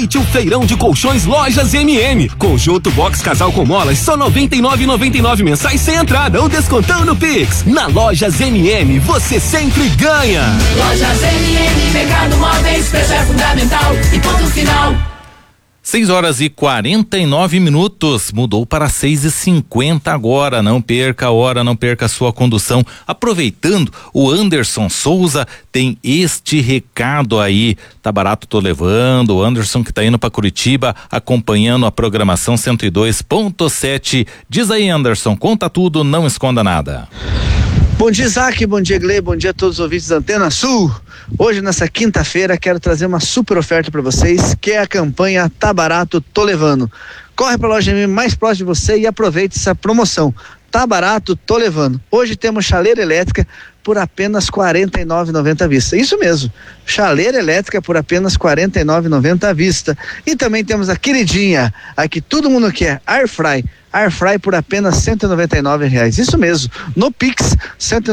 Aproveite o feirão de colchões Lojas MM. Conjunto box casal com molas, só R$ 99,99 mensais sem entrada ou descontão no Pix. Na Lojas MM, você sempre ganha. Lojas MM, Mercado Móveis, preço é fundamental e ponto final. 6h49. Mudou para 6h50 agora. Não perca a hora, não perca a sua condução. Aproveitando, o Anderson Souza tem este recado aí. Tá barato, tô levando. O Anderson que tá indo para Curitiba, acompanhando a programação 102.7. Diz aí, Anderson, conta tudo, não esconda nada. Bom dia, Isaac, bom dia, Glê, bom dia a todos os ouvintes da Antena Sul. Hoje, nessa quinta-feira, quero trazer uma super oferta para vocês, que é a campanha Tá Barato, Tô Levando. Corre para a loja MM mais próxima de você e aproveite essa promoção. Tá barato, tô levando. Hoje temos chaleira elétrica por apenas R$ 49,90 à vista. Isso mesmo, chaleira elétrica por apenas R$ 49,90 à vista. E também temos a queridinha, a que todo mundo quer, Air Fry por apenas R$ 199,00. Isso mesmo, no Pix, R$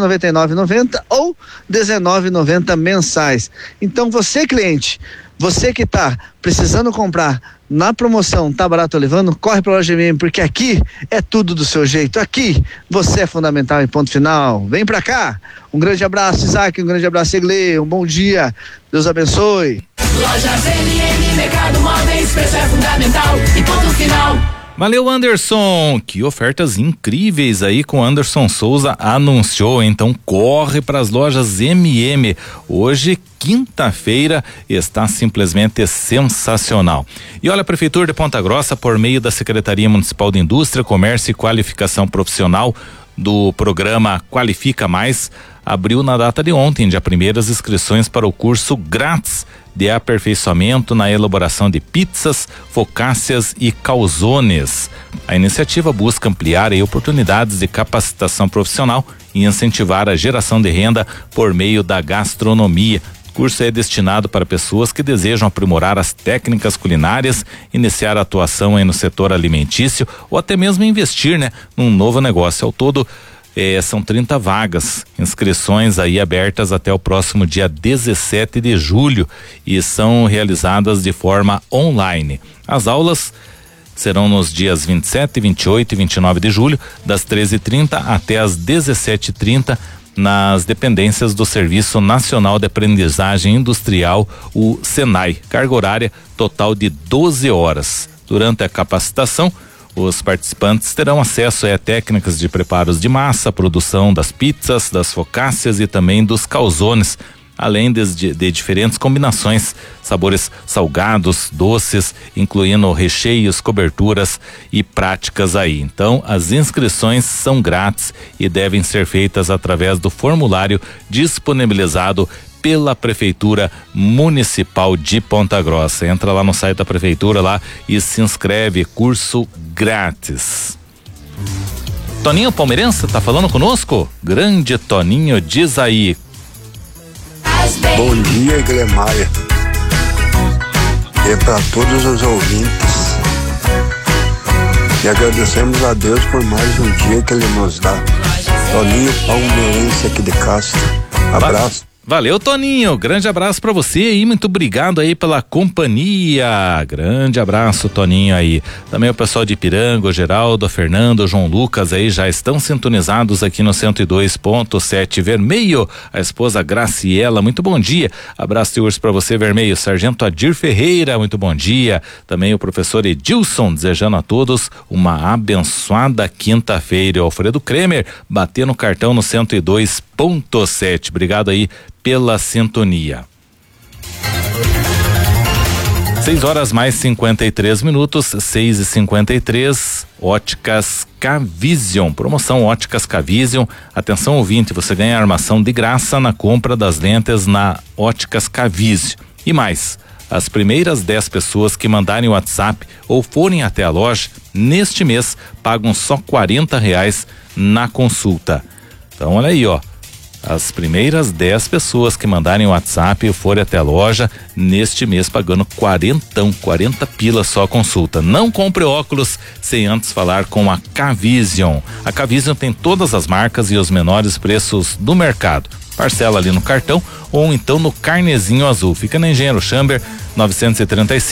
199,90 ou R$ 19,90 mensais. Então você, cliente, você que está precisando comprar na promoção Tá Barato, Tô Levando, corre para a loja MM, porque aqui é tudo do seu jeito. Aqui você é fundamental em ponto final. Vem para cá. Um grande abraço, Isaac, um grande abraço, Eglê, um bom dia. Deus abençoe. Lojas MM, Mercado Móveis, preço é fundamental e ponto final. Valeu, Anderson, que ofertas incríveis aí com Anderson Souza anunciou, então corre para as lojas MM. Hoje, quinta-feira, está simplesmente sensacional. E olha, a Prefeitura de Ponta Grossa, por meio da Secretaria Municipal de Indústria, Comércio e Qualificação Profissional do programa Qualifica Mais, abriu na data de ontem, dia 1º, as inscrições para o curso grátis de aperfeiçoamento na elaboração de pizzas, focaccias e calzones. A iniciativa busca ampliar oportunidades de capacitação profissional e incentivar a geração de renda por meio da gastronomia. O curso é destinado para pessoas que desejam aprimorar as técnicas culinárias, iniciar a atuação no setor alimentício ou até mesmo investir, num novo negócio. Ao todo, são 30 vagas, inscrições aí abertas até o próximo dia 17 de julho e são realizadas de forma online. As aulas serão nos dias 27, 28 e 29 de julho, das 13h30 até as 17h30, nas dependências do Serviço Nacional de Aprendizagem Industrial, o SENAI. Carga horária total de 12 horas. Durante a capacitação, os participantes terão acesso a técnicas de preparos de massa, produção das pizzas, das focaccias e também dos calzones, além de diferentes combinações, sabores salgados, doces, incluindo recheios, coberturas e práticas aí. Então, as inscrições são grátis e devem ser feitas através do formulário disponibilizado pela Prefeitura Municipal de Ponta Grossa. Entra lá no site da Prefeitura lá e se inscreve, curso grátis. Toninho Palmeirense tá falando conosco? Grande Toninho, diz aí. Bom dia, Glemária. E para todos os ouvintes. E agradecemos a Deus por mais um dia que Ele nos dá. Toninho Palmeirense aqui de Castro. Abraço. Valeu, Toninho, grande abraço pra você aí, muito obrigado aí pela companhia, grande abraço, Toninho aí. Também o pessoal de Ipiranga, o Geraldo, o Fernando, o João Lucas aí já estão sintonizados aqui no 102.7 Vermelho, a esposa Graciela, muito bom dia, abraço e urso pra você, Vermelho. Sargento Adir Ferreira, muito bom dia. Também o professor Edilson, desejando a todos uma abençoada quinta-feira. O Alfredo Kremer, batendo o cartão no 102.7, obrigado aí pela sintonia. 6h mais 53, 6h53, Óticas K-Vision, promoção Óticas K-Vision. Atenção, ouvinte, você ganha armação de graça na compra das lentes na Óticas K-Vision. E mais, as primeiras 10 pessoas que mandarem o WhatsApp ou forem até a loja, neste mês, pagam só R$40 na consulta. Então, olha aí, as primeiras 10 pessoas que mandarem o WhatsApp e forem até a loja, neste mês pagando 40 pilas só a consulta. Não compre óculos sem antes falar com a K-Vision. A K-Vision tem todas as marcas e os menores preços do mercado. Parcela ali no cartão ou então no carnezinho azul. Fica na Engenheiro Chamber 935.